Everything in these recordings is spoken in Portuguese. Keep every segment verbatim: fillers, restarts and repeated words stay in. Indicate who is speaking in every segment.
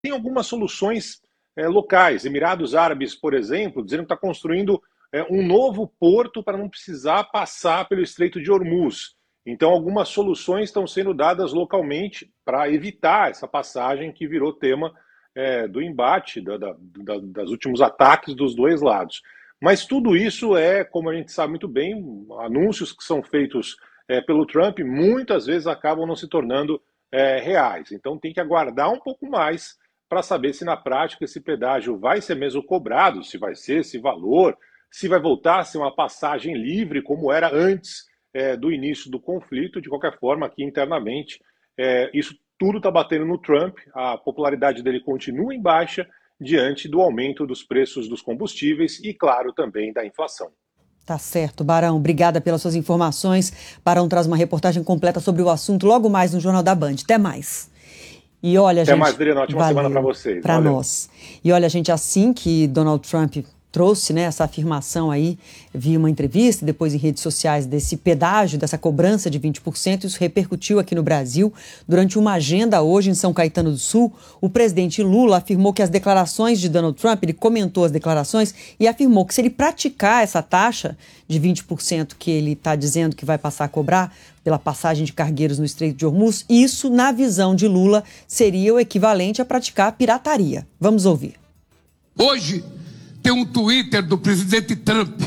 Speaker 1: tem algumas soluções é, locais. Emirados Árabes, por exemplo, dizendo que está construindo é, um novo porto para não precisar passar pelo Estreito de Hormuz. Então, algumas soluções estão sendo dadas localmente para evitar essa passagem que virou tema é, do embate, da, da, da, das últimos ataques dos dois lados. Mas tudo isso é, como a gente sabe muito bem, anúncios que são feitos é, pelo Trump muitas vezes acabam não se tornando é, reais. Então tem que aguardar um pouco mais para saber se na prática esse pedágio vai ser mesmo cobrado, se vai ser esse valor, se vai voltar a ser uma passagem livre como era antes é, do início do conflito. De qualquer forma, aqui internamente, é, isso tudo está batendo no Trump, a popularidade dele continua em baixa diante do aumento dos preços dos combustíveis e, claro, também da inflação.
Speaker 2: Tá certo, Barão. Obrigada pelas suas informações. Barão traz uma reportagem completa sobre o assunto logo mais no Jornal da Band. Até mais. E olha,
Speaker 1: Até
Speaker 2: gente,
Speaker 1: mais, Adriana. Ótima
Speaker 2: valeu
Speaker 1: semana para vocês.
Speaker 2: Para nós. E olha, gente, assim que Donald Trump trouxe, né, essa afirmação aí, via uma entrevista, depois em redes sociais, desse pedágio, dessa cobrança de vinte por cento, isso repercutiu aqui no Brasil. Durante uma agenda hoje em São Caetano do Sul, o presidente Lula afirmou que as declarações de Donald Trump, ele comentou as declarações e afirmou que se ele praticar essa taxa de vinte por cento que ele está dizendo que vai passar a cobrar pela passagem de cargueiros no Estreito de Hormuz, isso, na visão de Lula, seria o equivalente a praticar pirataria. Vamos ouvir.
Speaker 3: Hoje, tem um Twitter do presidente Trump,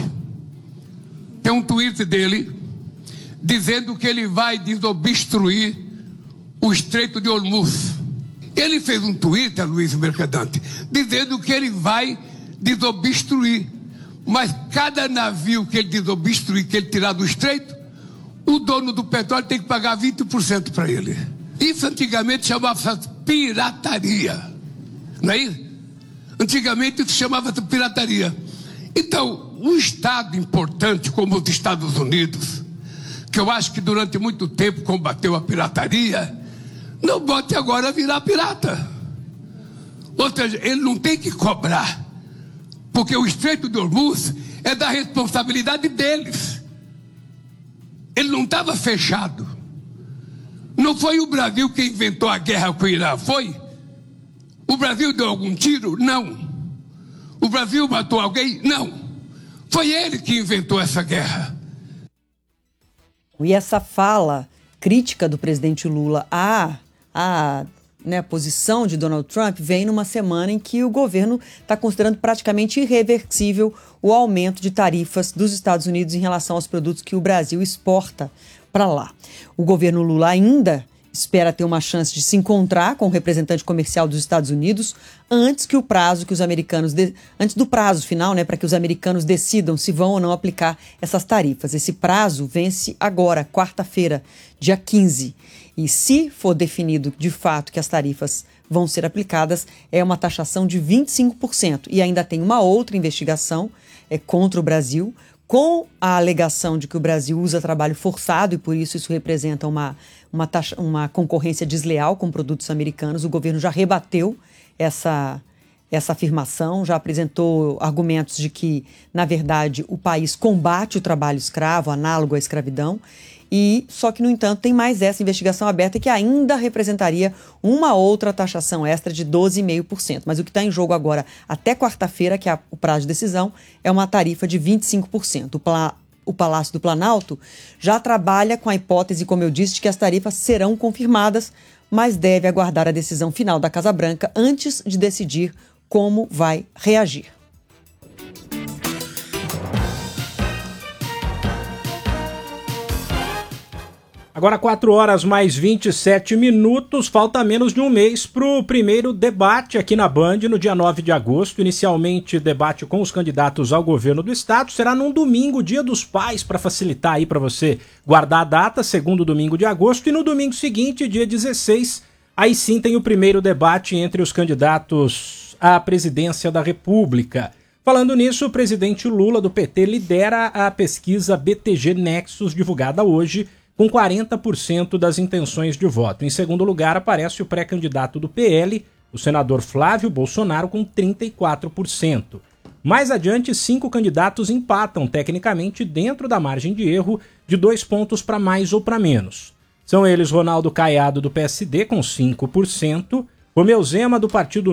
Speaker 3: tem um Twitter dele, dizendo que ele vai desobstruir o Estreito de Hormuz. Ele fez um Twitter, Luiz Mercadante, dizendo que ele vai desobstruir, mas cada navio que ele desobstruir, que ele tirar do Estreito, o dono do petróleo tem que pagar vinte por cento para ele. Isso antigamente chamava pirataria, não é isso? Antigamente isso chamava-se pirataria. Então, um Estado importante como os Estados Unidos, que eu acho que durante muito tempo combateu a pirataria, não bote agora a virar pirata. Ou seja, ele não tem que cobrar, porque o Estreito de Hormuz é da responsabilidade deles. Ele não estava fechado. Não foi o Brasil que inventou a guerra com o Irã, foi? O Brasil deu algum tiro? Não. O Brasil matou alguém? Não. Foi ele que inventou essa guerra.
Speaker 2: E essa fala crítica do presidente Lula à, à né, posição de Donald Trump vem numa semana em que o governo está considerando praticamente irreversível o aumento de tarifas dos Estados Unidos em relação aos produtos que o Brasil exporta para lá. O governo Lula ainda espera ter uma chance de se encontrar com o representante comercial dos Estados Unidos antes que o prazo que os americanos de... antes do prazo final, né, para que os americanos decidam se vão ou não aplicar essas tarifas. Esse prazo vence agora, quarta-feira, dia quinze. E se for definido de fato que as tarifas vão ser aplicadas, é uma taxação de vinte e cinco por cento. E ainda tem uma outra investigação é, contra o Brasil, com a alegação de que o Brasil usa trabalho forçado e por isso isso representa uma, uma, taxa, uma concorrência desleal com produtos americanos. O governo já rebateu essa, essa afirmação, já apresentou argumentos de que, na verdade, o país combate o trabalho escravo, análogo à escravidão. E, só que, no entanto, tem mais essa investigação aberta que ainda representaria uma outra taxação extra de doze vírgula cinco por cento. Mas o que está em jogo agora, até quarta-feira, que é o prazo de decisão, é uma tarifa de vinte e cinco por cento. O, Pla, o Palácio do Planalto já trabalha com a hipótese, como eu disse, de que as tarifas serão confirmadas, mas deve aguardar a decisão final da Casa Branca antes de decidir como vai reagir.
Speaker 4: Agora quatro horas mais vinte e sete minutos, falta menos de um mês para o primeiro debate aqui na Band no dia nove de agosto. Inicialmente debate com os candidatos ao governo do estado, será num domingo, dia dos pais, para facilitar aí para você guardar a data, segundo domingo de agosto, e no domingo seguinte, dia dezesseis, aí sim tem o primeiro debate entre os candidatos à presidência da República. Falando nisso, o presidente Lula do P T lidera a pesquisa B T G Nexus divulgada hoje, com quarenta por cento das intenções de voto. Em segundo lugar, aparece o pré-candidato do P L, o senador Flávio Bolsonaro, com trinta e quatro por cento. Mais adiante, cinco candidatos empatam tecnicamente dentro da margem de erro de dois pontos para mais ou para menos. São eles Ronaldo Caiado, do P S D, com cinco por cento, Romeu Zema, do Partido